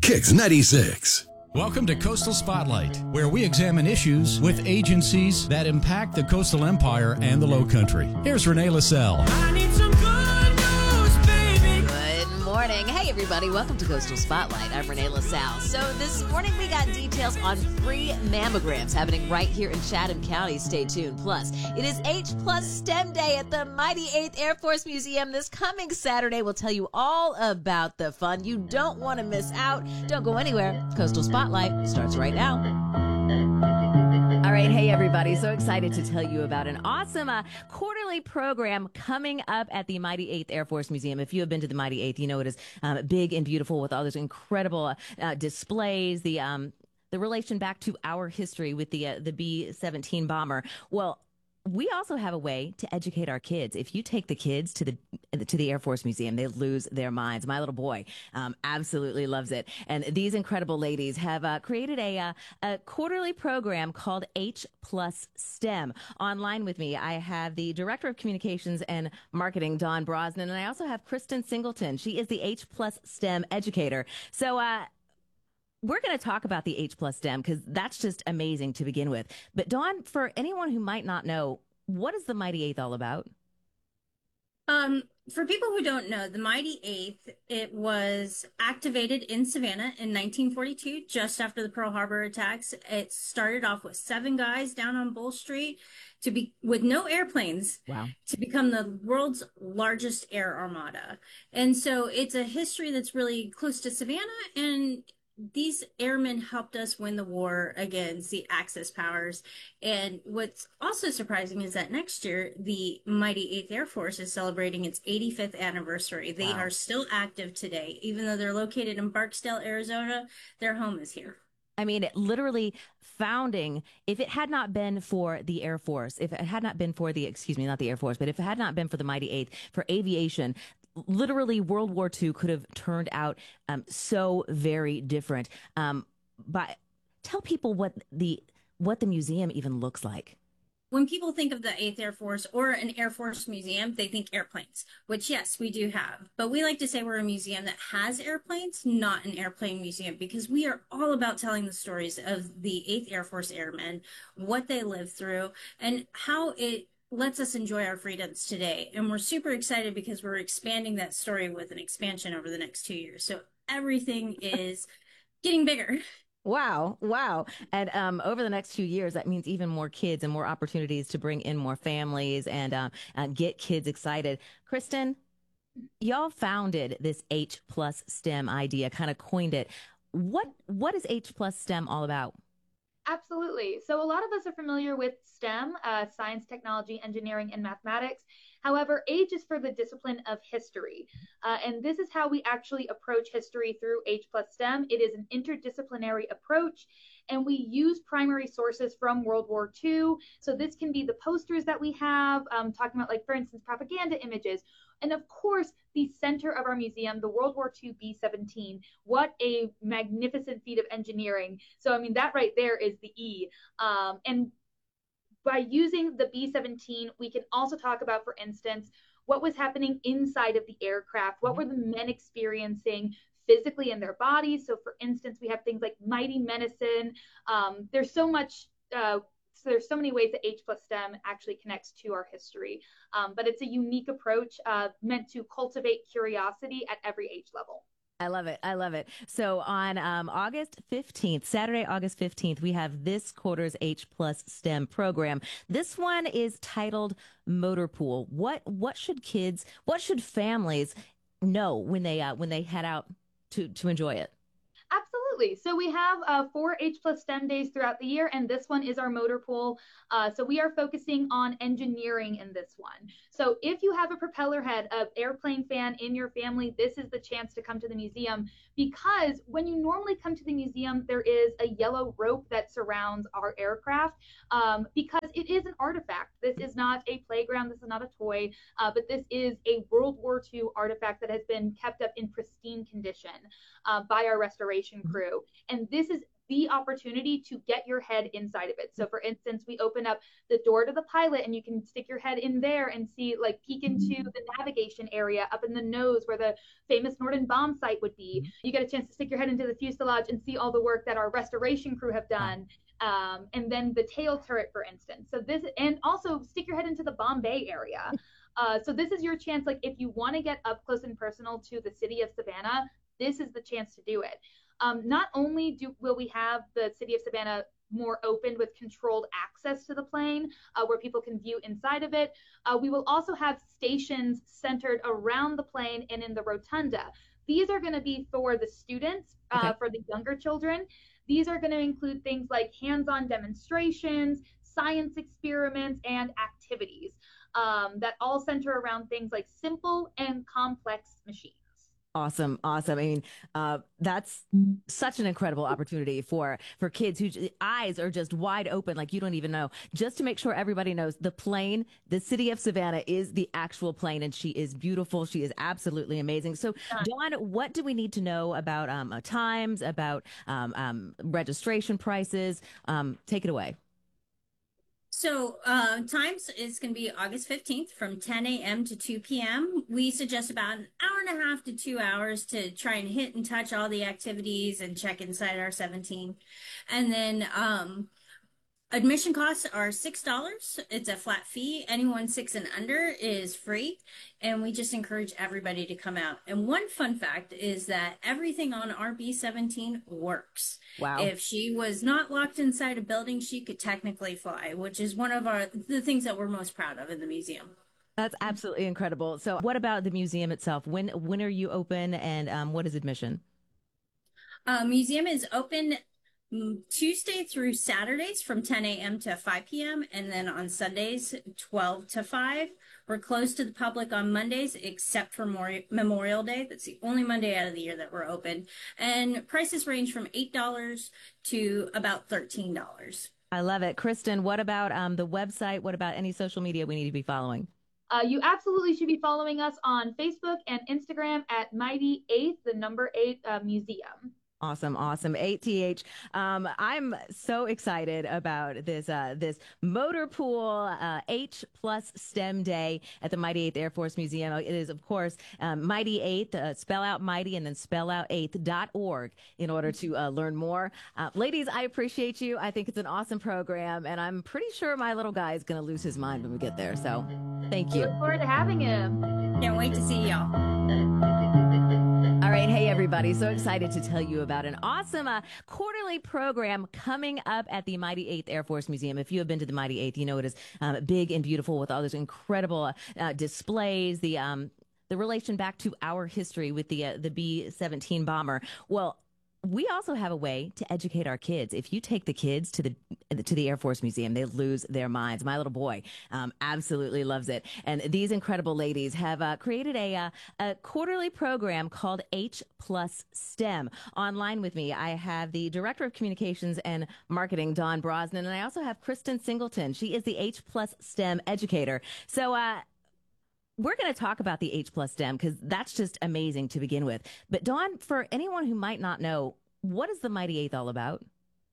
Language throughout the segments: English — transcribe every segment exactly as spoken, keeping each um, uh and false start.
Kicks ninety-six. Welcome to Coastal Spotlight, where we examine issues with agencies that impact the coastal empire and the Low Country. Here's Renee LaSalle. I need some good news, baby. Good morning. Hey, everybody. Welcome to Coastal Spotlight. I'm Renee LaSalle. So this morning we got details on free mammograms happening right here in Chatham County. Stay tuned. Plus, it is H plus STEM Day at the mighty eighth Air Force Museum this coming Saturday. We'll tell you all about the fun. You don't want to miss out. Don't go anywhere. Coastal Spotlight starts right now. All right. Hey, everybody. So excited to tell you about an awesome uh, quarterly program coming up at the mighty eighth Air Force Museum. If you have been to the mighty eighth, you know it is um, big and beautiful with all those incredible uh, displays, the um, the relation back to our history with the uh, the B seventeen bomber. Well, we also have a way to educate our kids. If you take the kids to the to the Air Force Museum, they lose their minds. My little boy um, absolutely loves it. And these incredible ladies have uh, created a, uh, a quarterly program called H plus STEM. Online with me, I have the Director of Communications and Marketing, Dawn Brosnan, and I also have Kristen Singleton. She is the H plus STEM educator. So, uh, we're going to talk about the H plus STEM because that's just amazing to begin with. But Dawn, for anyone who might not know, what is the Mighty Eighth all about? Um, for people who don't know, the Mighty Eighth, it was activated in Savannah in nineteen forty-two, just after the Pearl Harbor attacks. It started off with seven guys down on Bull Street to be with no airplanes. Wow. To become the world's largest air armada. And so it's a history that's really close to Savannah, and these airmen helped us win the war against the Axis powers. And what's also surprising is that next year, the mighty eighth Air Force is celebrating its eighty-fifth anniversary. They Wow. are still active today. Even though they're located in Barksdale, Arizona, their home is here. I mean, it literally founding, if it had not been for the Air Force, if it had not been for the, excuse me, not the Air Force, but if it had not been for the Mighty Eighth, for aviation, literally World War Two could have turned out um, so very different. Um, but tell people what the what the museum even looks like. When people think of the eighth Air Force or an Air Force museum, they think airplanes, which, yes, we do have. But we like to say we're a museum that has airplanes, not an airplane museum, because we are all about telling the stories of the eighth Air Force Airmen, what they lived through, and how it lets us enjoy our freedoms today. And we're super excited because we're expanding that story with an expansion over the next two years. So everything is getting bigger. Wow. Wow. And um, over the next few years, that means even more kids and more opportunities to bring in more families and uh, uh, get kids excited. Kristen, y'all founded this H plus STEM idea, kind of coined it. What What is H plus STEM all about? Absolutely. So a lot of us are familiar with STEM, uh, science, technology, engineering, and mathematics. However, H is for the discipline of history. Uh, and this is how we actually approach history through H plus STEM. It is an interdisciplinary approach, and we use primary sources from World War Two. So this can be the posters that we have, um, talking about, like, for instance, propaganda images. And of course, the center of our museum, the World War Two B seventeen. What a magnificent feat of engineering. So, I mean, that right there is the E. Um, and by using the B seventeen, we can also talk about, for instance, what was happening inside of the aircraft. What were the men experiencing physically in their bodies? So, for instance, we have things like mighty medicine. Um, there's so much... Uh, So there's so many ways that H plus STEM actually connects to our history. Um, but it's a unique approach uh, meant to cultivate curiosity at every age level. I love it. I love it. So on um, August fifteenth, Saturday, August fifteenth, we have this quarter's H plus STEM program. This one is titled Motor Pool. What what should kids, what should families know when they uh, when they head out to, to enjoy it? Absolutely. So we have uh, four H plus STEM days throughout the year, and this one is our motor pool. Uh, so we are focusing on engineering in this one. So if you have a propeller head, an airplane fan in your family, this is the chance to come to the museum, because when you normally come to the museum, there is a yellow rope that surrounds our aircraft, um, because it is an artifact. This is not a playground. This is not a toy, uh, but this is a World War Two artifact that has been kept up in pristine condition uh, by our restoration crew. crew. And this is the opportunity to get your head inside of it. So for instance, we open up the door to the pilot and you can stick your head in there and see, like, peek into the navigation area up in the nose where the famous Norden bomb site would be. You get a chance to stick your head into the fuselage and see all the work that our restoration crew have done. Um, and then the tail turret, for instance. So this, and also stick your head into the bomb bay area. Uh, so this is your chance, like, if you want to get up close and personal to the city of Savannah, this is the chance to do it. Um, not only do will we have the city of Savannah more open with controlled access to the plane, uh, where people can view inside of it, uh, we will also have stations centered around the plane and in the rotunda. These are going to be for the students, uh, okay. for the younger children. These are going to include things like hands-on demonstrations, science experiments, and activities um, that all center around things like simple and complex machines. Awesome. Awesome. I mean, uh, that's such an incredible opportunity for, for kids whose eyes are just wide open, like you don't even know. Just to make sure everybody knows, the plane, the city of Savannah, is the actual plane, and she is beautiful. She is absolutely amazing. So, Dawn, what do we need to know about um, uh, times, about um, um, registration prices? Um, take it away. So uh, times is going to be August fifteenth from ten a m to two p m We suggest about an hour and a half to two hours to try and hit and touch all the activities and check inside our seventeen. And then um, admission costs are six dollars. It's a flat fee. Anyone six and under is free. And we just encourage everybody to come out. And one fun fact is that everything on our B seventeen works. Wow. If she was not locked inside a building, she could technically fly, which is one of our the things that we're most proud of in the museum. That's absolutely incredible. So what about the museum itself? When when are you open, and um, what is admission? Uh, museum is open Tuesday through Saturdays from ten a m to five p m and then on Sundays twelve to five. We're closed to the public on Mondays except for Memorial Day. That's the only Monday out of the year that we're open. And prices range from eight dollars to about thirteen dollars. I love it. Kristen, what about um, the website? What about any social media we need to be following? Uh, you absolutely should be following us on Facebook and Instagram at Mighty Eighth, the number eight uh, museum. Awesome, awesome. eight T H. Um, I'm so excited about this uh, this motor pool uh, H plus STEM Day at the Mighty Eighth Air Force Museum. It is, of course, um, Mighty Eighth, uh, spell out Mighty and then spell out eighth dot org in order to uh, learn more. Uh, ladies, I appreciate you. I think it's an awesome program, and I'm pretty sure my little guy is going to lose his mind when we get there. So thank you. Look forward to having him. Can't wait to see y'all. All right. Hey, everybody. So excited to tell you about an awesome uh, quarterly program coming up at the Mighty Eighth Air Force Museum. If you have been to the Mighty Eighth, you know it is um, big and beautiful with all those incredible uh, displays, the um, the relation back to our history with the uh, the B seventeen bomber. Well, we also have a way to educate our kids. If you take the kids to the to the Air Force Museum, they lose their minds. My little boy um, absolutely loves it. And these incredible ladies have uh, created a, uh, a quarterly program called H plus STEM. Online with me, I have the Director of Communications and Marketing, Dawn Brosnan, and I also have Kristen Singleton. She is the H plus STEM educator. So, uh, we're going to talk about the H plus STEM because that's just amazing to begin with. But Dawn, for anyone who might not know, what is the Mighty Eighth all about?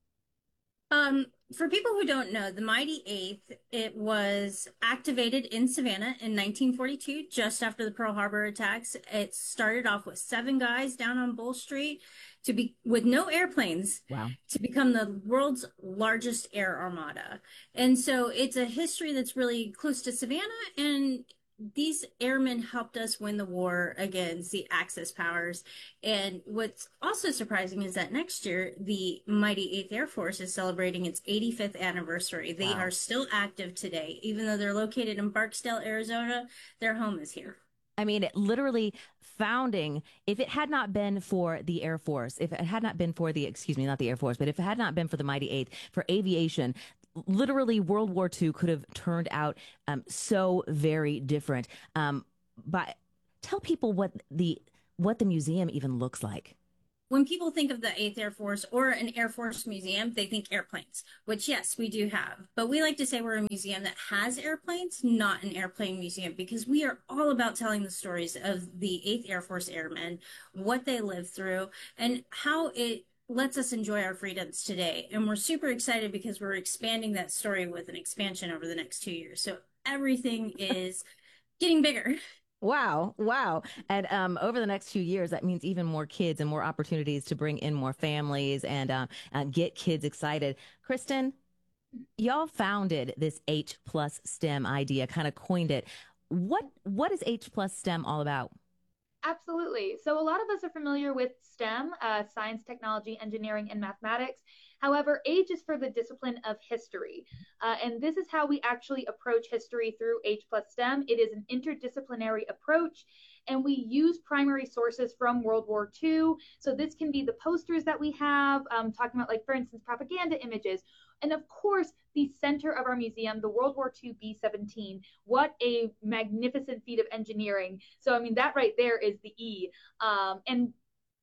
Um, for people who don't know, the Mighty Eighth, it was activated in Savannah in nineteen forty-two, just after the Pearl Harbor attacks. It started off with seven guys down on Bull Street to be with no airplanes. Wow. To become the world's largest air armada. And so it's a history that's really close to Savannah, and these airmen helped us win the war against the Axis powers. And what's also surprising is that next year, the Mighty Eighth Air Force is celebrating its eighty-fifth anniversary. They Wow. are still active today. Even though they're located in Barksdale, Arizona, their home is here. I mean, it literally founding, if it had not been for the Air Force, if it had not been for the, excuse me, not the Air Force, but if it had not been for the Mighty Eighth, for aviation, literally World War Two could have turned out um, so very different. Um, but tell people what the what the museum even looks like. When people think of the Eighth Air Force or an Air Force museum, they think airplanes, which, yes, we do have. But we like to say we're a museum that has airplanes, not an airplane museum, because we are all about telling the stories of the Eighth Air Force Airmen, what they lived through, and how it lets us enjoy our freedoms today. And we're super excited because we're expanding that story with an expansion over the next two years. So everything is getting bigger. Wow, wow. And um, over the next few years, that means even more kids and more opportunities to bring in more families and uh, uh, get kids excited. Kristen, y'all founded this H plus STEM idea, kind of coined it. What what is H plus STEM all about? Absolutely. So a lot of us are familiar with STEM, uh, science, technology, engineering, and mathematics. However, H is for the discipline of history. Uh, and this is how we actually approach history through H plus STEM. It is an interdisciplinary approach, and we use primary sources from World War Two. So this can be the posters that we have, um, talking about, like, for instance, propaganda images. And of course, the center of our museum, the World War Two B seventeen. What a magnificent feat of engineering. So, I mean, that right there is the E. Um, and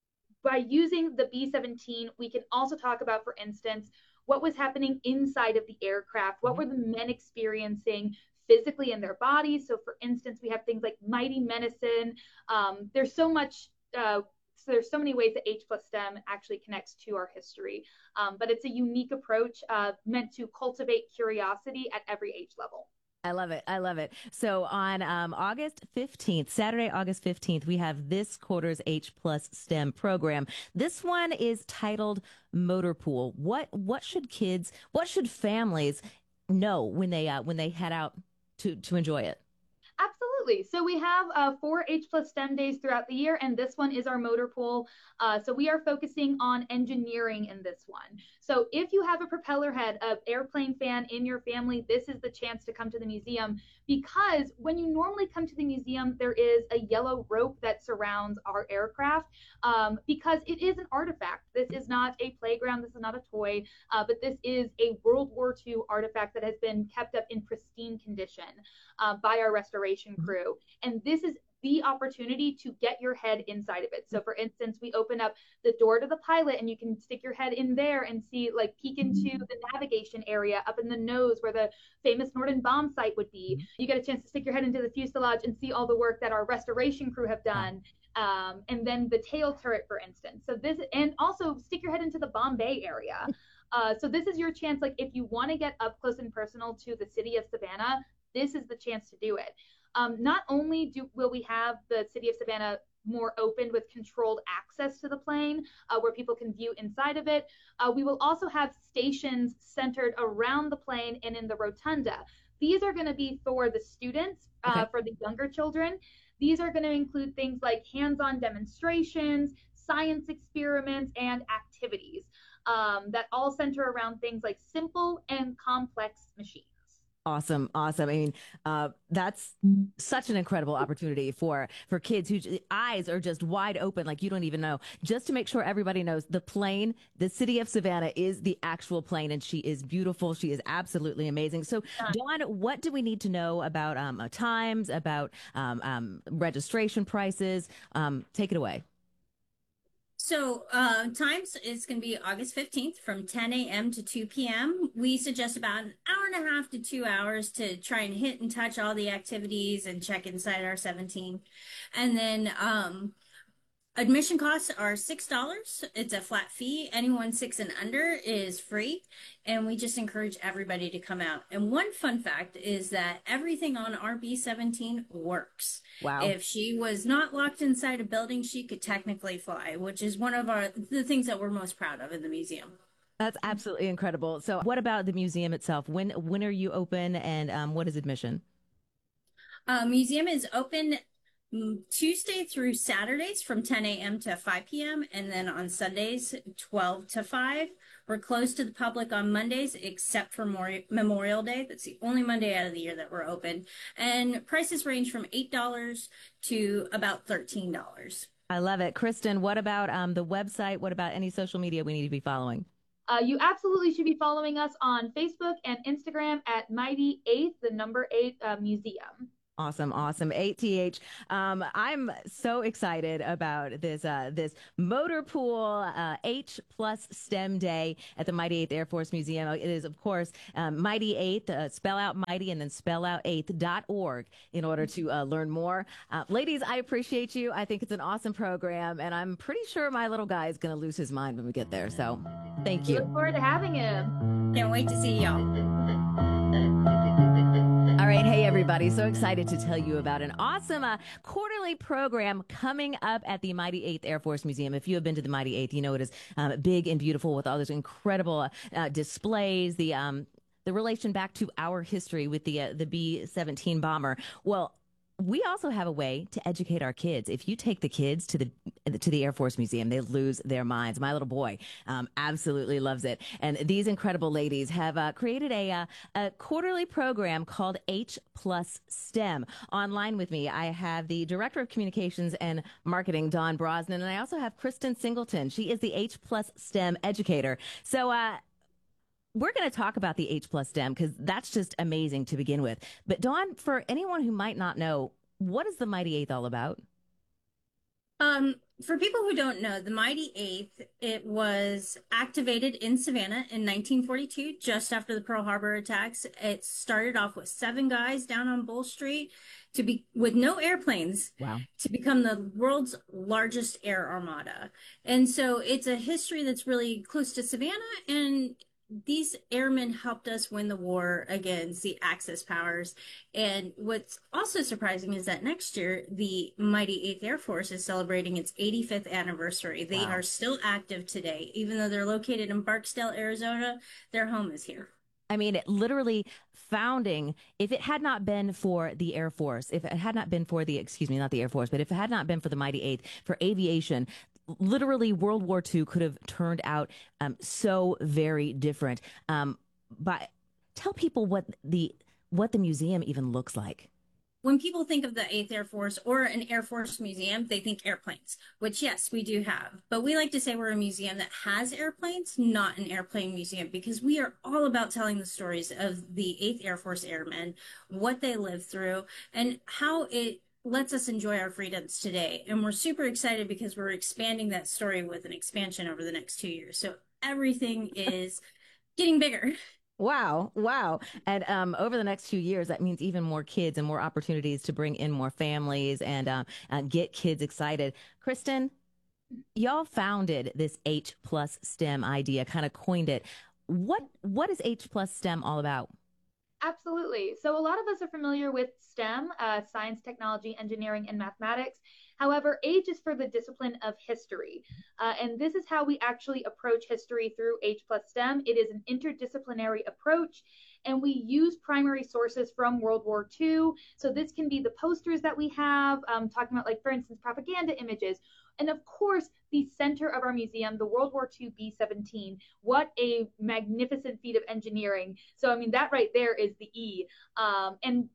by using the B seventeen, we can also talk about, for instance, what was happening inside of the aircraft. What were the men experiencing physically in their bodies? So, for instance, we have things like Mighty Medicine. Um, there's so much uh, So there's so many ways that H plus STEM actually connects to our history. Um, but it's a unique approach uh, meant to cultivate curiosity at every age level. I love it. I love it. So on um, August fifteenth, Saturday, August fifteenth, we have this quarter's H plus STEM program. This one is titled Motor Pool. What what should kids, what should families know when they uh, when they head out to to enjoy it? Absolutely. So we have uh, four H plus STEM days throughout the year, and this one is our motor pool. Uh, so we are focusing on engineering in this one. So if you have a propeller head, an airplane fan in your family, this is the chance to come to the museum, because when you normally come to the museum, there is a yellow rope that surrounds our aircraft um, because it is an artifact. This is not a playground. This is not a toy, uh, but this is a World War Two artifact that has been kept up in pristine condition uh, by our restoration crew. And this is the opportunity to get your head inside of it. So for instance, we open up the door to the pilot and you can stick your head in there and see, like, peek into the navigation area up in the nose where the famous Norden bomb site would be. You get a chance to stick your head into the fuselage and see all the work that our restoration crew have done. Um, and then the tail turret, for instance. So this, and also stick your head into the Bombay area. Uh, so this is your chance, like, if you want to get up close and personal to the city of Savannah, this is the chance to do it. Um, not only do will we have the city of Savannah more open with controlled access to the plane, uh, where people can view inside of it, uh, we will also have stations centered around the plane and in the rotunda. These are going to be for the students, uh, okay. for the younger children. These are going to include things like hands-on demonstrations, science experiments, and activities um, that all center around things like simple and complex machines. Awesome. Awesome. I mean, uh, that's such an incredible opportunity for, for kids whose eyes are just wide open, like you don't even know. Just to make sure everybody knows, the plane, the city of Savannah, is the actual plane, and she is beautiful. She is absolutely amazing. So, Dawn, what do we need to know about um, times, about um, um, registration prices? Um, take it away. So uh, times is going to be August fifteenth from ten a m to two p m We suggest about an hour and a half to two hours to try and hit and touch all the activities and check inside our seventeen. And then um, admission costs are six dollars. It's a flat fee. Anyone six and under is free. And we just encourage everybody to come out. And one fun fact is that everything on our B seventeen works. Wow. If she was not locked inside a building, she could technically fly, which is one of our the things that we're most proud of in the museum. That's absolutely incredible. So what about the museum itself? When when are you open, and um, what is admission? Uh, museum is open Tuesday through Saturdays from ten a m to five p m and then on Sundays twelve to five. We're closed to the public on Mondays except for Memorial Day. That's the only Monday out of the year that we're open. And prices range from eight dollars to about thirteen dollars. I love it. Kristen, what about um, the website? What about any social media we need to be following? Uh, you absolutely should be following us on Facebook and Instagram at Mighty Eighth, the number eight uh, museum. Awesome, awesome. A T H. Um, I'm so excited about this uh, this motor pool uh, H plus STEM Day at the Mighty Eighth Air Force Museum. It is, of course, um, Mighty Eighth. Uh, spell out Mighty and then spell out eighth dot org in order to uh, learn more. Uh, ladies, I appreciate you. I think it's an awesome program, and I'm pretty sure my little guy is going to lose his mind when we get there. So, thank you. Look forward to having him. Can't wait to see y'all. All right. Hey, everybody. So excited to tell you about an awesome uh, quarterly program coming up at the Mighty Eighth Air Force Museum. If you have been to the Mighty Eighth, you know it is um, big and beautiful with all those incredible uh, displays, the um, the relation back to our history with the uh, the B seventeen bomber. Well, we also have a way to educate our kids. If you take the kids to the to the Air Force Museum, they lose their minds. My little boy um, absolutely loves it. And these incredible ladies have uh, created a, uh, a quarterly program called H plus STEM. Online with me, I have the Director of Communications and Marketing, Dawn Brosnan, and I also have Kristen Singleton. She is the H plus STEM educator. So, uh, we're going to talk about the H plus STEM because that's just amazing to begin with. But Dawn, for anyone who might not know, what is the Mighty Eighth all about? Um, for people who don't know, the Mighty Eighth, it was activated in Savannah in nineteen forty-two, just after the Pearl Harbor attacks. It started off with seven guys down on Bull Street to be with no airplanes. Wow. To become the world's largest air armada. And so it's a history that's really close to Savannah, and these airmen helped us win the war against the Axis powers. And what's also surprising is that next year, the Mighty Eighth Air Force is celebrating its eighty-fifth anniversary. They Wow. are still active today. Even though they're located in Barksdale, Arizona, their home is here. I mean, it literally founding, if it had not been for the Air Force, if it had not been for the, excuse me, not the Air Force, but if it had not been for the Mighty Eighth, for aviation, literally World War Two could have turned out um, so very different. Um, but tell people what the what the museum even looks like. When people think of the eighth Air Force or an Air Force museum, they think airplanes, which, yes, we do have. But we like to say we're a museum that has airplanes, not an airplane museum, because we are all about telling the stories of the eighth Air Force airmen, what they lived through, and how it lets us enjoy our freedoms today. And we're super excited because we're expanding that story with an expansion over the next two years. So everything is getting bigger. Wow. Wow. And um, over the next few years, that means even more kids and more opportunities to bring in more families and uh, uh, get kids excited. Kristen, y'all founded this H plus STEM idea, kind of coined it. What What is H plus STEM all about? Absolutely. So a lot of us are familiar with STEM, uh, science, technology, engineering, and mathematics. However, H is for the discipline of history. Uh, and this is how we actually approach history through H plus STEM. It is an interdisciplinary approach, and we use primary sources from World War Two. So this can be the posters that we have, um, talking about, like, for instance, propaganda images. And of course, the center of our museum, the World War Two B seventeen. What a magnificent feat of engineering. So, I mean, that right there is the E. Um, and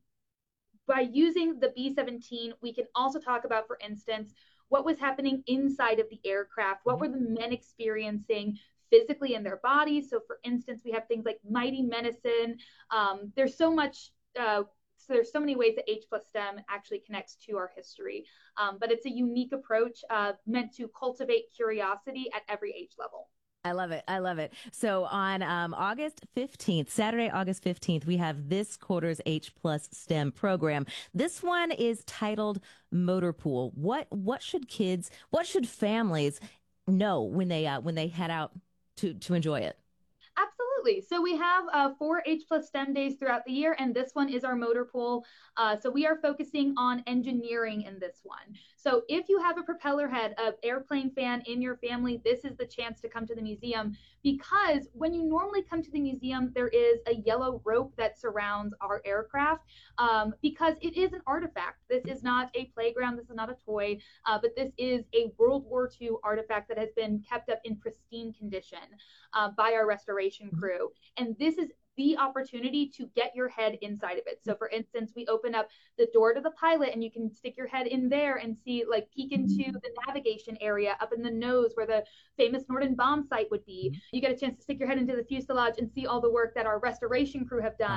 by using the B seventeen, we can also talk about, for instance, what was happening inside of the aircraft. What were the men experiencing physically in their bodies? So, for instance, we have things like Mighty Medicine. Um, there's so much, uh, so there's so many ways that H plus STEM actually connects to our history. Um, but it's a unique approach uh, meant to cultivate curiosity at every age level. I love it. I love it. So on um, August fifteenth, Saturday, August fifteenth, we have this quarter's H plus STEM program. This one is titled Motor Pool. What what should kids, what should families know when they uh, when they head out to to enjoy it? Absolutely. So we have uh, four H plus STEM days throughout the year, and this one is our motor pool. Uh, so we are focusing on engineering in this one. So if you have a propeller head, an airplane fan in your family, this is the chance to come to the museum, because when you normally come to the museum, there is a yellow rope that surrounds our aircraft, um, because it is an artifact. This is not a playground. This is not a toy, uh, but this is a World War Two artifact that has been kept up in pristine condition uh, by our restoration crew. And this is the opportunity to get your head inside of it. So for instance, we open up the door to the pilot and you can stick your head in there and see, like, peek into the navigation area up in the nose where the famous Norden bomb site would be. You get a chance to stick your head into the fuselage and see all the work that our restoration crew have done.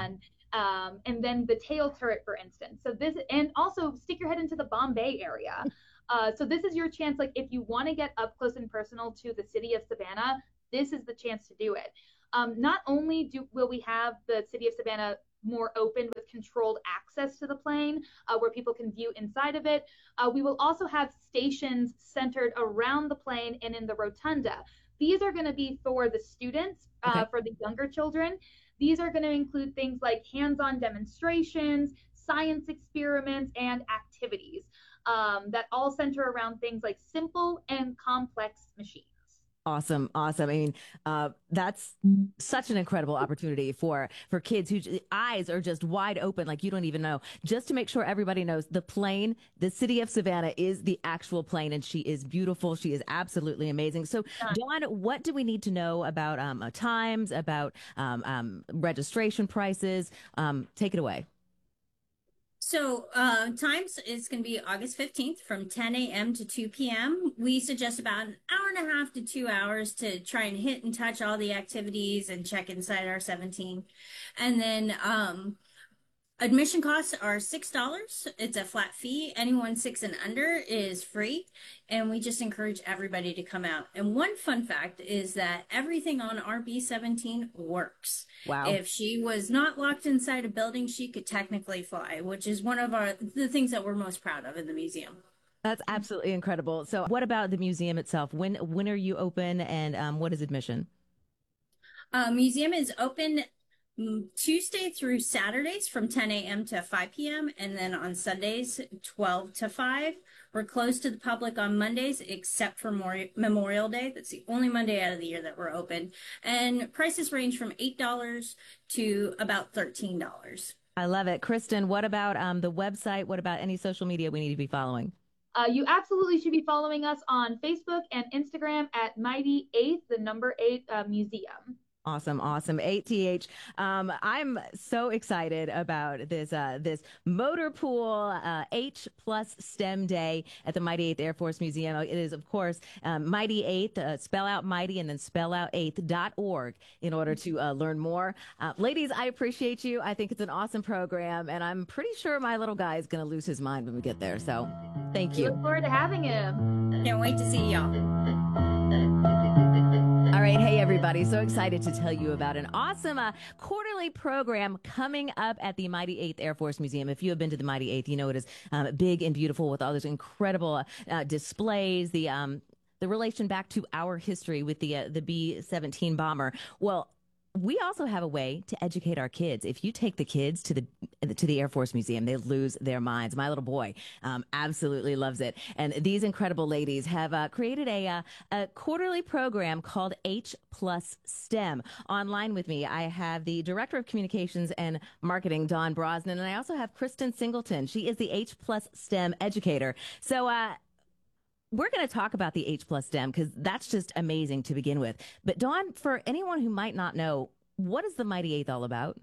um, and then the tail turret, for instance. So this, and also stick your head into the Bombay area. Uh, so this is your chance, like if you want to get up close and personal to the city of Savannah, this is the chance to do it. Um, not only do will we have the city of Savannah more open with controlled access to the plane, uh, where people can view inside of it, uh, we will also have stations centered around the plane and in the rotunda. These are going to be for the students, uh, okay. for the younger children. These are going to include things like hands-on demonstrations, science experiments, and activities um, that all center around things like simple and complex machines. Awesome. Awesome. I mean, uh, that's such an incredible opportunity for, for kids whose eyes are just wide open, like you don't even know. Just to make sure everybody knows, the plane, the city of Savannah is the actual plane, and she is beautiful. She is absolutely amazing. So, Dawn, what do we need to know about um, uh, times, about um, um, registration prices? Um, take it away. So uh, times is going to be August fifteenth from ten a m to two p m We suggest about an hour and a half to two hours to try and hit and touch all the activities and check inside our seventeen. And then um, admission costs are six dollars. It's a flat fee. Anyone six and under is free. And we just encourage everybody to come out. And one fun fact is that everything on our B seventeen works. Wow. If she was not locked inside a building, she could technically fly, which is one of our the things that we're most proud of in the museum. That's absolutely incredible. So what about the museum itself? When when are you open, and um, what is admission? Uh, museum is open Tuesday through Saturdays from ten a m to five p m and then on Sundays twelve to five. We're closed to the public on Mondays except for Memorial Day. That's the only Monday out of the year that we're open. And prices range from eight dollars to about thirteen dollars. I love it. Kristen, what about um, the website? What about any social media we need to be following? Uh, you absolutely should be following us on Facebook and Instagram at Mighty Eighth, the number eight uh, museum. Awesome, awesome. eight T H. Um, I'm so excited about this uh, this motor pool uh, H plus STEM Day at the Mighty Eighth Air Force Museum. It is, of course, um, Mighty Eighth, uh, spell out Mighty and then spell out eighth dot org in order to uh, learn more. Uh, ladies, I appreciate you. I think it's an awesome program, and I'm pretty sure my little guy is going to lose his mind when we get there. So thank you. Look forward to having him. Can't wait to see y'all. All right. Hey, everybody. So excited to tell you about an awesome uh, quarterly program coming up at the Mighty Eighth Air Force Museum. If you have been to the Mighty Eighth, you know it is um, big and beautiful with all those incredible uh, displays, the um, the relation back to our history with the uh, the B seventeen bomber. Well, we also have a way to educate our kids. If you take the kids to the to the Air Force Museum, they lose their minds. My little boy um, absolutely loves it. And these incredible ladies have uh, created a, uh, a quarterly program called H plus STEM. Online with me, I have the Director of Communications and Marketing, Dawn Brosnan, and I also have Kristen Singleton. She is the H plus STEM educator. So, uh, we're going to talk about the H plus STEM because that's just amazing to begin with. But Dawn, for anyone who might not know, what is the Mighty Eighth all about?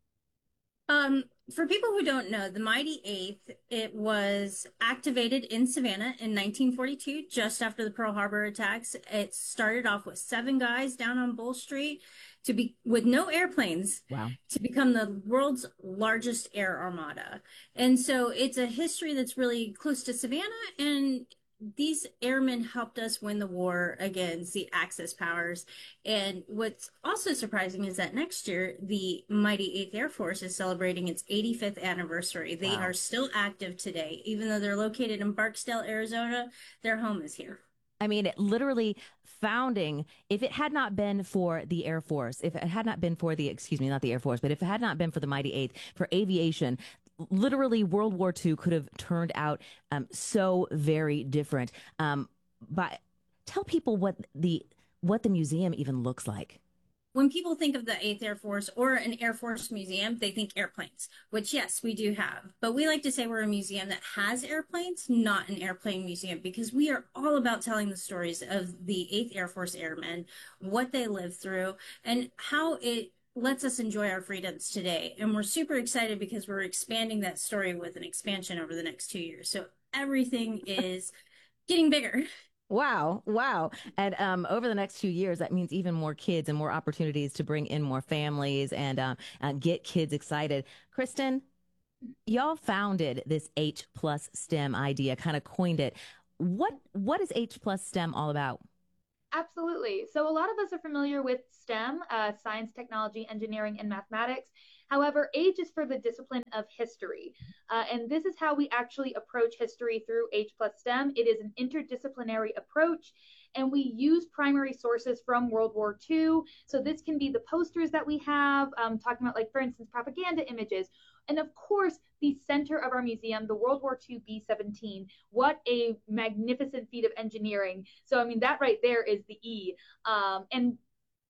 Um, for people who don't know, the Mighty Eighth, it was activated in Savannah in nineteen forty-two, just after the Pearl Harbor attacks. It started off with seven guys down on Bull Street to be with no airplanes. Wow. To become the world's largest air armada. And so it's a history that's really close to Savannah, and these airmen helped us win the war against the Axis powers. And what's also surprising is that next year, the Mighty Eighth Air Force is celebrating its eighty-fifth anniversary. They wow. are still active today. Even though they're located in Barksdale, Arizona, their home is here. I mean, it literally founding, if it had not been for the Air Force, if it had not been for the, excuse me, not the Air Force, but if it had not been for the Mighty Eighth, for aviation, literally World War Two could have turned out um, so very different. Um, but tell people what the what the museum even looks like. When people think of the Eighth Air Force or an Air Force museum, they think airplanes, which, yes, we do have. But we like to say we're a museum that has airplanes, not an airplane museum, because we are all about telling the stories of the Eighth Air Force airmen, what they lived through, and how it lets us enjoy our freedoms today. And we're super excited because we're expanding that story with an expansion over the next two years. So everything is getting bigger. Wow, wow. And um, over the next few years, that means even more kids and more opportunities to bring in more families and uh, uh, get kids excited. Kristen, y'all founded this H plus STEM idea, kind of coined it. What what is H plus STEM all about? Absolutely. So a lot of us are familiar with STEM, uh, science, technology, engineering, and mathematics. However, H is for the discipline of history. Uh, and this is how we actually approach history through H plus STEM. It is an interdisciplinary approach, and we use primary sources from World War Two. So this can be the posters that we have, um, talking about, like, for instance, propaganda images. And of course, the center of our museum, the World War Two B seventeen. What a magnificent feat of engineering. So, I mean, that right there is the E. Um, and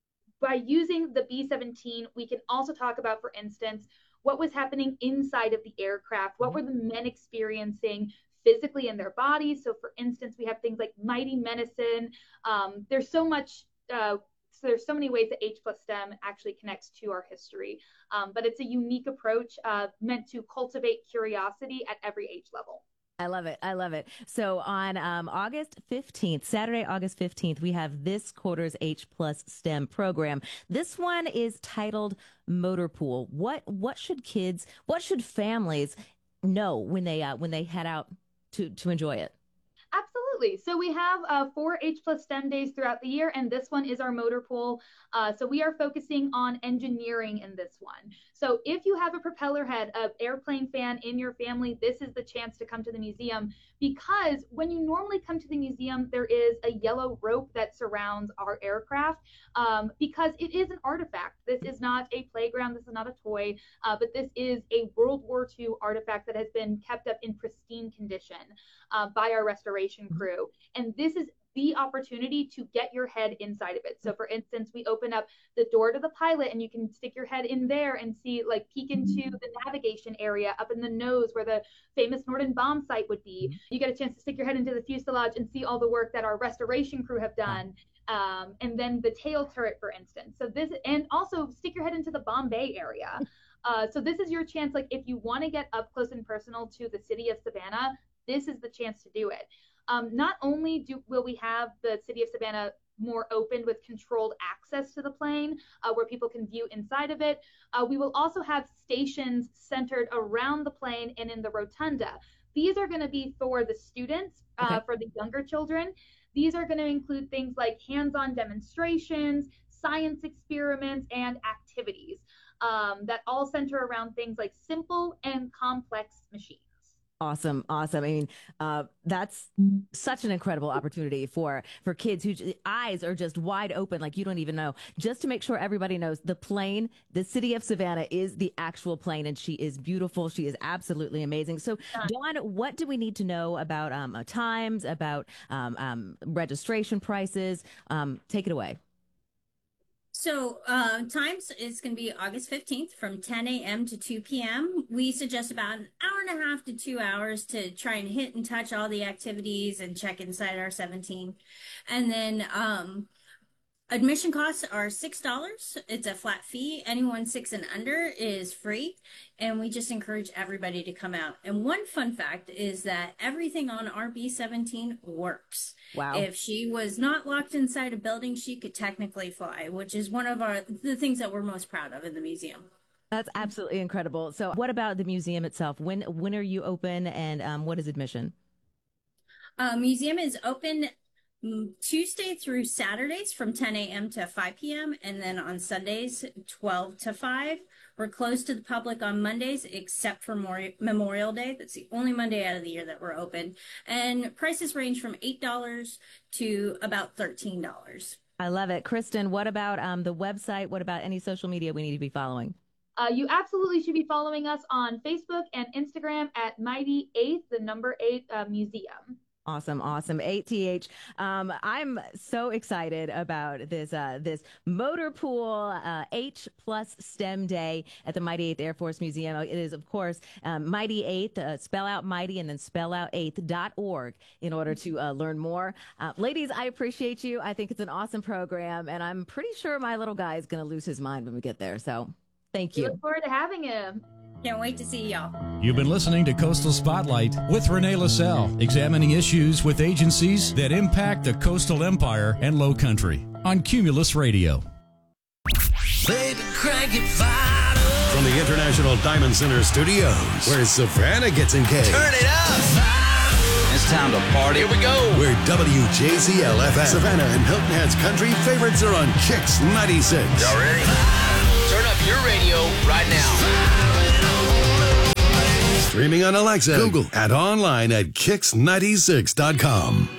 by using the B seventeen, we can also talk about, for instance, what was happening inside of the aircraft. What were the men experiencing physically in their bodies? So, for instance, we have things like Mighty Medicine. Um, there's so much uh, so there's so many ways that H plus STEM actually connects to our history. Um, but it's a unique approach uh, meant to cultivate curiosity at every age level. I love it. I love it. So on um, August fifteenth, Saturday, August fifteenth, we have this quarter's H plus STEM program. This one is titled Motor Pool. What what should kids, what should families know when they uh, when they head out to to enjoy it? Absolutely. So we have uh, four H plus STEM days throughout the year, and this one is our motor pool. Uh, so we are focusing on engineering in this one. So if you have a propeller head, an airplane fan in your family, this is the chance to come to the museum, because when you normally come to the museum, there is a yellow rope that surrounds our aircraft, um, because it is an artifact. This is not a playground. This is not a toy, uh, but this is a World War Two artifact that has been kept up in pristine condition uh, by our restoration crew. And this is the opportunity to get your head inside of it. So for instance, we open up the door to the pilot and you can stick your head in there and see, like, peek into the navigation area up in the nose where the famous Norden bomb site would be. You get a chance to stick your head into the fuselage and see all the work that our restoration crew have done. Um, and then the tail turret, for instance. So this, and also stick your head into the bomb bay area. Uh, so this is your chance, like, if you want to get up close and personal to the city of Savannah, this is the chance to do it. Um, not only do will we have the city of Savannah more open with controlled access to the plane, uh, where people can view inside of it, uh, we will also have stations centered around the plane and in the rotunda. These are going to be for the students, uh, okay. for the younger children. These are going to include things like hands-on demonstrations, science experiments, and activities um, that all center around things like simple and complex machines. Awesome. Awesome. I mean, uh, that's such an incredible opportunity for, for kids whose eyes are just wide open, like you don't even know. Just to make sure everybody knows, the plane, the city of Savannah, is the actual plane, and she is beautiful. She is absolutely amazing. So, Dawn, what do we need to know about um, uh, times, about um, um, registration prices? Um, take it away. So uh, times is going to be August fifteenth from ten a m to two p m We suggest about an hour and a half to two hours to try and hit and touch all the activities and check inside our seventeen. And then um, admission costs are six dollars. It's a flat fee. Anyone six and under is free. And we just encourage everybody to come out. And one fun fact is that everything on our B seventeen works. Wow. If she was not locked inside a building, she could technically fly, which is one of our the things that we're most proud of in the museum. That's absolutely incredible. So what about the museum itself? When when are you open, and um, what is admission? Uh, museum is open Tuesday through Saturdays from ten a m to five p m and then on Sundays twelve to five. We're closed to the public on Mondays except for Memorial Day. That's the only Monday out of the year that we're open. And prices range from eight dollars to about thirteen dollars. I love it. Kristen, what about um, the website? What about any social media we need to be following? Uh, you absolutely should be following us on Facebook and Instagram at Mighty Eighth, the number eight uh, museum. Awesome, awesome. eight T H. Um, I'm so excited about this uh, this motor pool uh, H plus STEM Day at the Mighty Eighth Air Force Museum. It is, of course, um, Mighty Eighth, uh, spell out Mighty and then spell out eighth dot org in order to uh, learn more. Uh, ladies, I appreciate you. I think it's an awesome program, and I'm pretty sure my little guy is going to lose his mind when we get there. So thank you. We look forward to having him. Can't wait to see y'all. You've been listening to Coastal Spotlight with Renee LaSalle, examining issues with agencies that impact the coastal empire and low country on Cumulus Radio. Baby, crank it fired up. From the International Diamond Center Studios, where Savannah gets engaged. Turn it up. It's time to party. Here we go. Where W J Z L F M, Savannah and Hilton Head's country favorites are on Kicks ninety-six. Y'all ready? Turn up your radio right now. Streaming on Alexa, Google, and online at kicks ninety-six dot com.